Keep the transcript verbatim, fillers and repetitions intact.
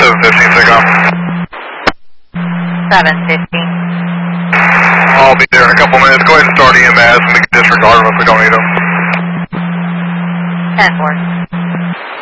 seven fifteen, SIGCOM. seven fifteen. I'll be there in a couple minutes. Go ahead and start E M S and we can disregard them if we don't need them. ten four.